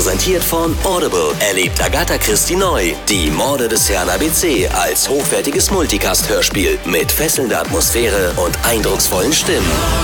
Präsentiert von Audible. Erlebt Agatha Christie neu. Die Morde des Herrn ABC als hochwertiges Multicast-Hörspiel mit fesselnder Atmosphäre und eindrucksvollen Stimmen.